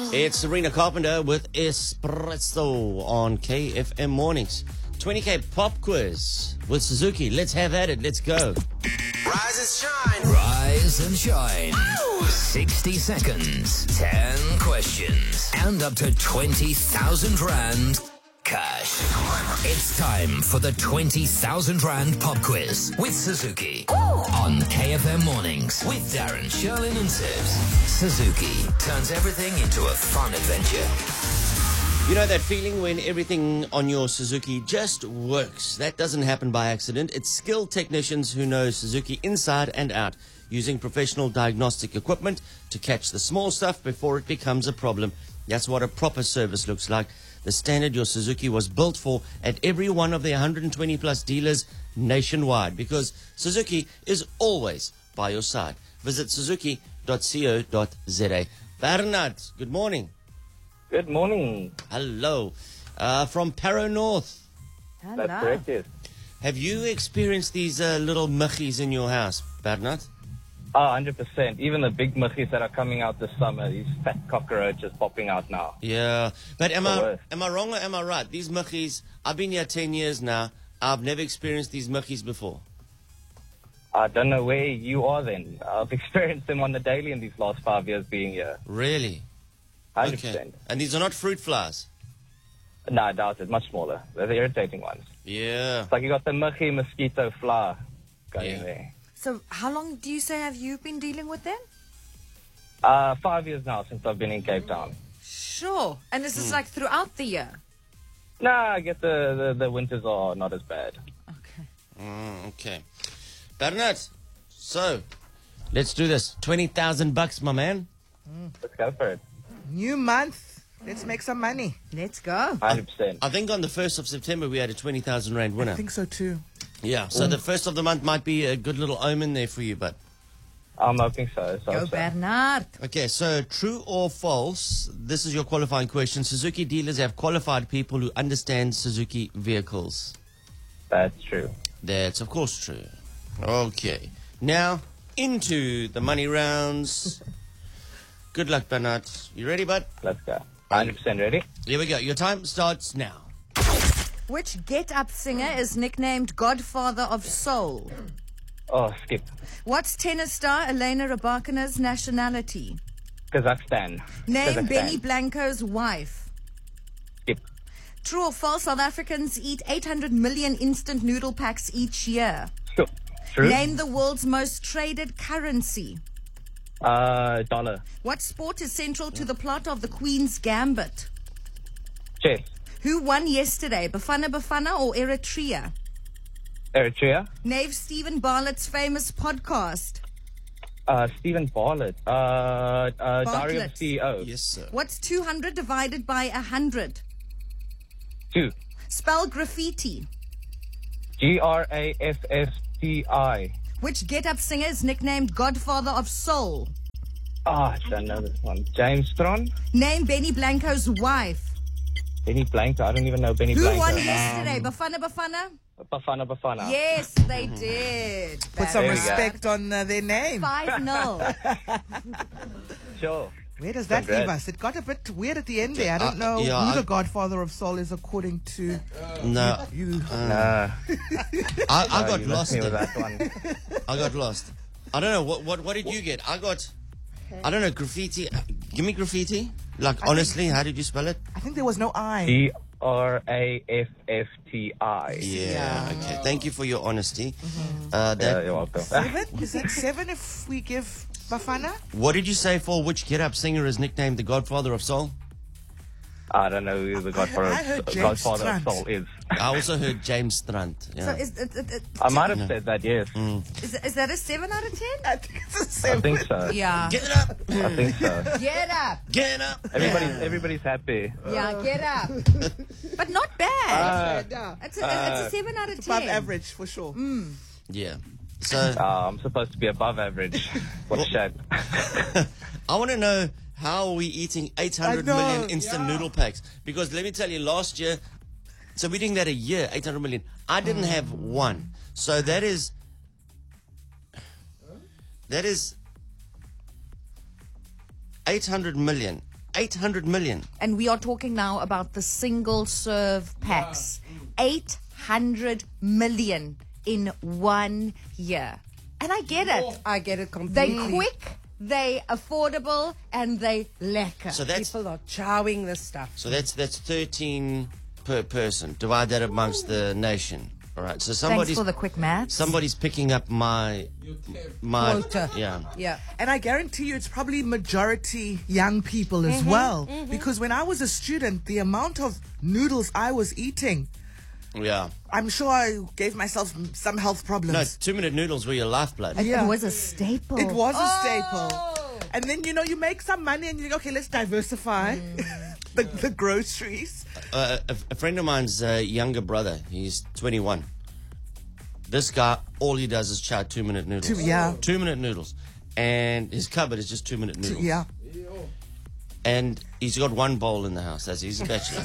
It's Serena Carpenter with Espresso on KFM Mornings. 20K pop quiz with Suzuki. Let's have at it. Let's go. Rise and shine. Rise and shine. 60 seconds, 10 questions, and up to 20,000 Rand cash. It's time for the 20,000 Rand pop quiz with Suzuki on KFM Mornings with Darren, Sherlyn and Sibs. Suzuki turns everything into a fun adventure. You know that feeling when everything on your Suzuki just works? That doesn't happen by accident. It's skilled technicians who know Suzuki inside and out, using professional diagnostic equipment to catch the small stuff before it becomes a problem. That's what a proper service looks like. The standard your Suzuki was built for at every one of their 120 plus dealers nationwide, because Suzuki is always by your side. Visit suzuki.co.za. Bernard, good morning. Good morning. Hello. From Paro North. That's correct, yes. Have you experienced these little muggies in your house, Bernard? 100%. Even the big muggies that are coming out this summer, these fat cockroaches popping out now. Yeah. But am I worst. wrong or am I right? These muggies, I've been here 10 years now. I've never experienced these muggies before. I don't know where you are then. I've experienced them on the daily in these last 5 years being here. Really? 100%. Okay. And these are not fruit flies? No, I doubt it. Much smaller. They're the irritating ones. Yeah. It's like you got the muggy mosquito fly going Yeah. there. So how long do you say have you been dealing with them? 5 years now since I've been in Cape Town. Sure. And is this like throughout the year? Nah, I guess the winters are not as bad. Okay. Okay. Bernard, so let's do this. 20,000 bucks, my man. Let's go for it. New month. Let's make some money. Let's go. 100%. I think on the 1st of September we had a 20,000 Rand winner. I think so too. Yeah, so the first of the month might be a good little omen there for you, but... I'm hoping so. Go Bernard. Okay, so true or false, this is your qualifying question. Suzuki dealers have qualified people who understand Suzuki vehicles. That's true. That's, of course, true. Okay, now into the money rounds. Good luck, Bernard. You ready, bud? Let's go. 100% ready? Here we go. Your time starts now. Which get-up singer is nicknamed Godfather of Soul? Oh, skip. What's tennis star Elena Rybakina's nationality? Kazakhstan. Name Kazakhstan. Benny Blanco's wife. Skip. True or false, South Africans eat 800 million instant noodle packs each year. Sure. True. Name the world's most traded currency. Dollar. What sport is central to the plot of The Queen's Gambit? Chess. Who won yesterday, Bafana Bafana or Eritrea? Eritrea. Name Stephen Bartlett's famous podcast. Stephen Bartlett. Diary of Bartlett. the CEO. Yes, sir. What's 200 divided by 100? 2. Spell graffiti. Graffti. Which get-up singer is nicknamed Godfather of Soul? I don't know this one. James Stron. Name Benny Blanco's wife. Benny Blanco. I don't even know Benny Who Blanco. won yesterday, Bafana Bafana? Bafana. Yes, they did. Put some There we go. respect on their name. 5-0. Sure. Where does that Congrats. leave us? It got a bit weird at the end there. I don't know yeah, who I- the Godfather of Soul is according to No, you. I got you lost missed me with there. that one. I got lost. I don't know. What did you get? I don't know, graffiti. Give me graffiti. Like, honestly, how did you spell it? I think there was no I. Graffti. Yeah, okay. Thank you for your honesty. Yeah, That, you're welcome. 7? Is that 7 if we give Bafana? what did you say for which get-up singer is nicknamed the Godfather of Soul? I don't know who the I heard James Godfather of Strand. Soul is. I also heard James Strand. Yeah. So I might have said that, yes. is that a 7 out of 10? I think it's a I 7. think so. Yeah. Get up! I think so. Get up. Get up! Everybody's happy. Yeah, get up. But not bad. Yeah. It's a 7 out of 10. Above average for sure. Yeah. So, I'm supposed to be above average. What a shame. I want to know, how are we eating 800 I know, million instant yeah. noodle packs? Because let me tell you, last year, so we're doing that a year, 800 million. I didn't have one. So that is 800 million 800 million. And we are talking now about the single serve packs. 800 million in 1 year. And I get it. I get it They completely. quick, they affordable, and they lekker. So that's People are chowing this stuff. 13 per person. Divide that amongst the nation. All right. So Thanks somebody's for the quick maths. somebody's picking up my Quota. yeah. Yeah. And I guarantee you it's probably majority young people as well. Because when I was a student, the amount of noodles I was eating, Yeah. I'm sure I gave myself some health problems. No, 2-minute noodles were your lifeblood. Yeah. It was a staple. It was a staple. And then, you make some money and you think, okay, let's diversify the groceries. A friend of mine's younger brother, he's 21. This guy, all he does is chow 2-minute noodles. 2-minute noodles. And his cupboard is just 2-minute noodles. Yeah. And he's got one bowl in the house. He's a bachelor.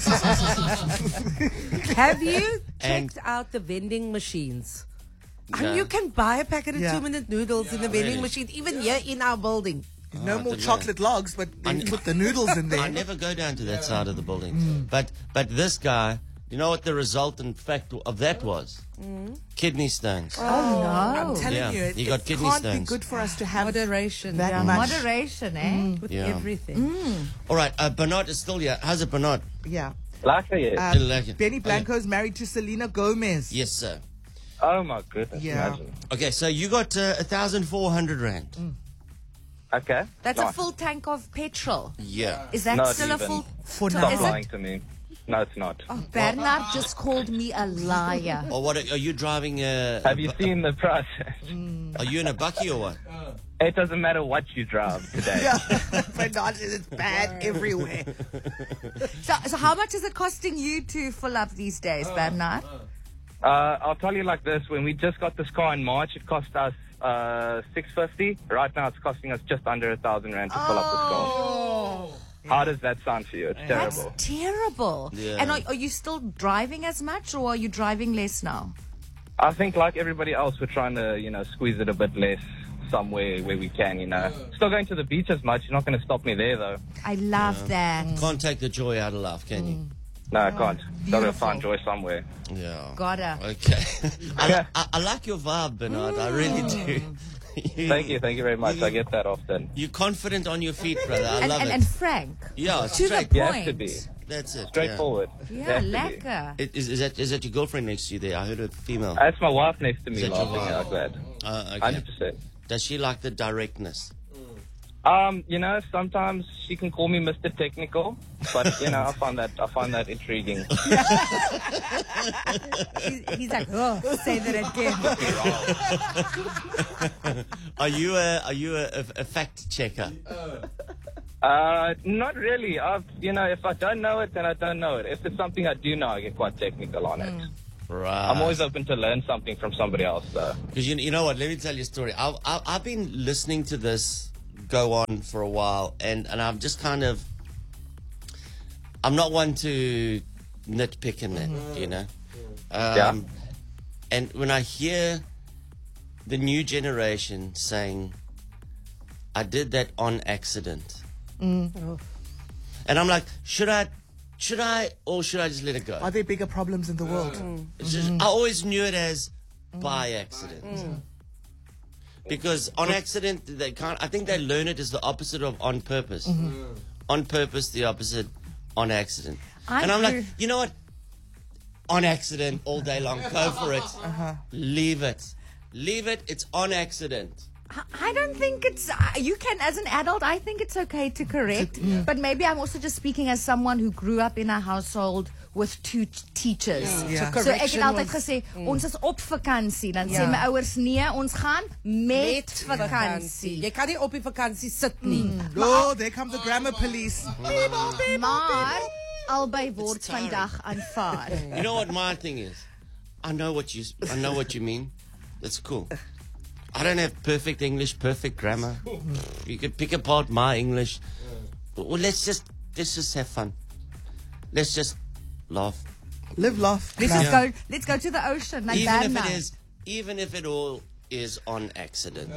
Have you And- checked out the vending machines? No. And you can buy a packet of Yeah. 2-minute noodles in the vending machine, even here in our building. No more don't know. chocolate logs, but they put the noodles in there. I never go down to that side of the building. But this guy, you know what the resultant fact of that was? Kidney stones. Oh, no. I'm telling Yeah, you, you got it kidney can't be stones. good for us to have Moderation. that Yeah, much. moderation, eh? With Yeah. everything. All right, Bernard is still here. How's it, Bernard? Yeah. Like it. Like it. Benny Blanco's married to Selena Gomez. Yes, sir. Oh my goodness. Yeah. Imagine. Okay, so you got 1,400 rand. Okay. That's a nice. full tank of petrol. Yeah. Is that Not still a even. full? For Stop Is lying it? to me. No, it's not. Oh, Bernard just called me a liar. Or what? Are you driving a? Have you seen the price? Are you in a bucky or what? It doesn't matter what you drive today. Yeah. Bernard says it's bad everywhere. So how much is it costing you to fill up these days, Bernard? I'll tell you like this: when we just got this car in March, it cost us $650. Right now, it's costing us just under 1,000 rand to fill up this car. How does that sound for you? It's That's terrible. terrible. Yeah. And are you still driving as much, or are you driving less now? I think, like everybody else, we're trying to, squeeze it a bit less somewhere where we can. Still going to the beach as much. You're not going to stop me there, though. I love that. Can't take the joy out of life, can you? No, I can't. Got to beautiful. find joy somewhere. Yeah. Gotta. Okay. I like your vibe, Bernard. I really do. Thank you very much. I get that often. You're confident on your feet, brother. I And, love and, it. and frank. Yeah, To the straight. You point. have to be That's it. straightforward. Yeah, You have to be. lekker. Is that your girlfriend next to you there? I heard a female. That's my wife next to me Is that your laughing wife? like that. Okay. 100%. Does she like the directness? Sometimes she can call me Mr. Technical, but I find that intriguing. He's like, oh, say that again. Are you a fact checker? Not really. If I don't know it, then I don't know it. If it's something I do know, I get quite technical on it. Right. I'm always open to learn something from somebody else, though. Because you know what? Let me tell you a story. I've been listening to this go on for a while, and I'm just kind of. I'm not one to nitpick in that, Yeah. And when I hear the new generation saying, "I did that on accident," and I'm like, should I, or should I just let it go? Are there bigger problems in the world? It's just, I always knew it as by accident. Because on accident, they can't. I think they learn it as the opposite of on purpose. On purpose, the opposite, on accident. And I'm like, you know what? On accident all day long. Go for it. Leave it. Leave it. It's on accident. I don't think it's. You can, as an adult, I think it's okay to correct. But maybe I'm also just speaking as someone who grew up in a household with two teachers. Yeah. So ek het Correction altyd was- gesê, ons is op vakansie. Dan sê Ja. my ouers, nee, ons gaan met vakansie. Jy kan nie op die vakansie sit nie. Oh, there comes the grammar police. Maar albei word It's tiring. vandag aanvaar. You know what my thing is? I know what you mean. That's cool. I don't have perfect English, perfect grammar. You could pick apart my English. Well, let's just have fun. Let's just laugh. Live, laugh, Let's love. just go. Let's go to the ocean. Like Even if Bernard. even if it all is on accident.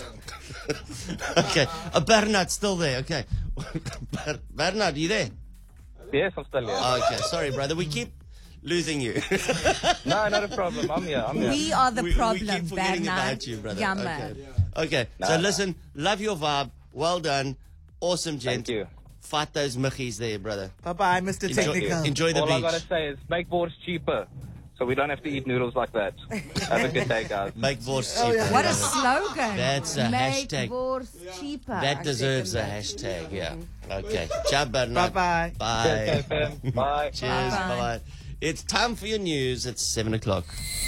Okay. Bernard, still there. Okay. Bernard, you there? Yes, I'm still here. Okay. Sorry, brother. We keep losing you. No, not a problem. I'm here. We are the problem, we keep forgetting Bernard. about you, brother. Jammer. Okay. So listen, love your vibe. Well done. Awesome, gent. Thank you. Fight those machis there, brother. Bye-bye, Mr. Technical. Enjoy the All I beach. gotta say is make boards cheaper, so we don't have to eat noodles like that. Have a good day, guys. Make Wors cheaper. What a slogan. That's a Make hashtag. Wors cheaper. That deserves a hashtag, yeah. Okay. Ciao, Bernard. Bye-bye. Bye. KFM. Bye. Cheers. Bye-bye. Bye-bye. It's time for your news. It's 7 o'clock.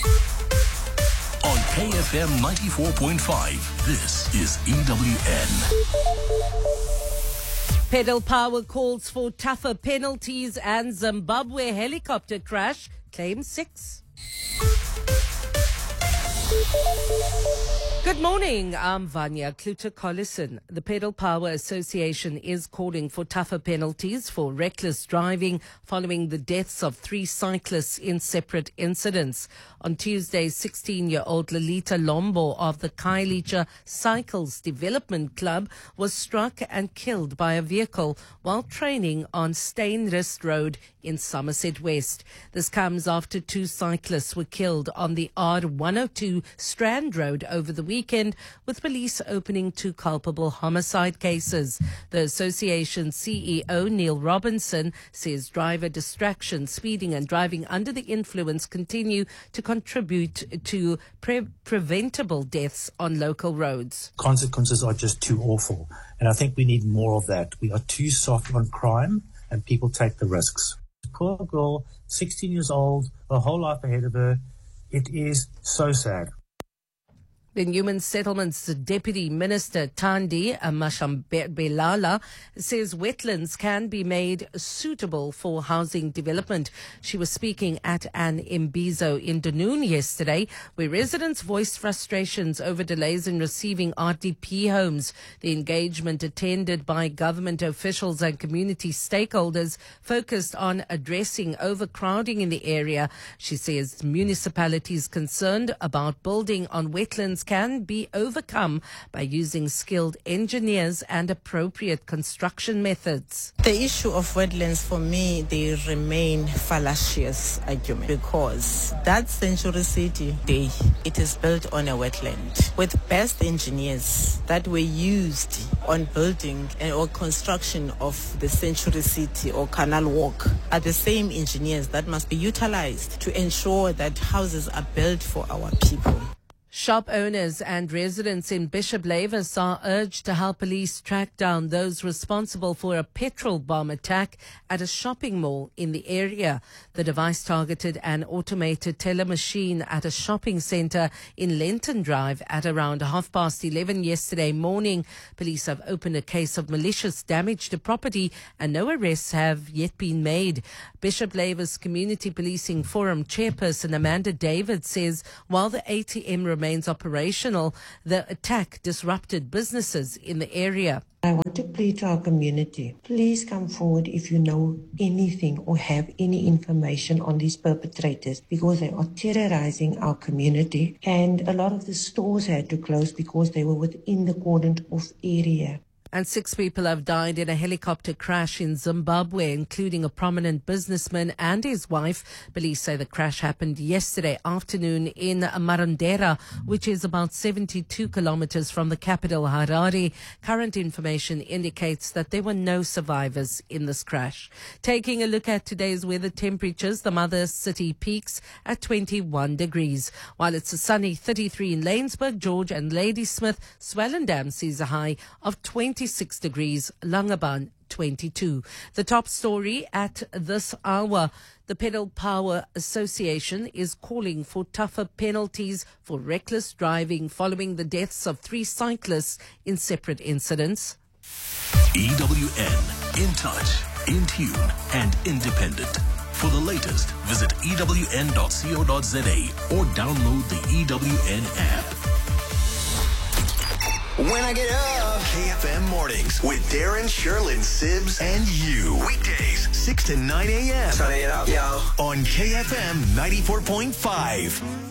On KFM 94.5, this is EWN. Pedal Power calls for tougher penalties and Zimbabwe helicopter crash claims 6. Good morning, I'm Vanya Kluter-Collison. The Pedal Power Association is calling for tougher penalties for reckless driving following the deaths of 3 cyclists in separate incidents. On Tuesday, 16-year-old Lolita Lombo of the Khayelitsha Cycles Development Club was struck and killed by a vehicle while training on Steinrist Road in Somerset West. This comes after 2 cyclists were killed on the R102 Strand Road over the weekend, with police opening 2 culpable homicide cases. The association's CEO, Neil Robinson, says driver distraction, speeding and driving under the influence continue to contribute to preventable deaths on local roads. Consequences are just too awful, and I think we need more of that. We are too soft on crime, and people take the risks. Poor girl, 16 years old, her whole life ahead of her. It is so sad. The Human Settlements Deputy Minister Thandi Mashambelala says wetlands can be made suitable for housing development. She was speaking at an Imbizo in Dunoon yesterday, where residents voiced frustrations over delays in receiving RDP homes. The engagement, attended by government officials and community stakeholders, focused on addressing overcrowding in the area. She says municipalities concerned about building on wetlands can be overcome by using skilled engineers and appropriate construction methods. The issue of wetlands, for me, they remain fallacious argument, because that Century City, it is built on a wetland with best engineers that were used on building or construction of the Century City or Canal Walk are the same engineers that must be utilized to ensure that houses are built for our people. Shop owners and residents in Bishop Lavis are urged to help police track down those responsible for a petrol bomb attack at a shopping mall in the area. The device targeted an automated teller machine at a shopping centre in Lenton Drive at around 11:30 yesterday morning. Police have opened a case of malicious damage to property and no arrests have yet been made. Bishop Lavis Community Policing Forum chairperson Amanda David says while the ATM remains operational, the attack disrupted businesses in the area. I want to plead to our community. Please come forward if you know anything or have any information on these perpetrators, because they are terrorizing our community, and a lot of the stores had to close because they were within the cordoned off area. And 6 people have died in a helicopter crash in Zimbabwe, including a prominent businessman and his wife. Police say the crash happened yesterday afternoon in Marondera, which is about 72 kilometers from the capital, Harare. Current information indicates that there were no survivors in this crash. Taking a look at today's weather temperatures, the mother city peaks at 21 degrees, while it's a sunny 33 in Laingsburg, George and Ladysmith. Swellendam sees a high of 26 degrees, Langebaan 22. The top story at this hour: the Pedal Power Association is calling for tougher penalties for reckless driving following the deaths of 3 cyclists in separate incidents. EWN, in touch, in tune, and independent. For the latest, visit ewn.co.za or download the EWN app. When I get up, KFM Mornings with Darren, Sherlyn, Sibs, and you. Weekdays, 6 to 9 a.m. Turn it up, yo. On KFM 94.5.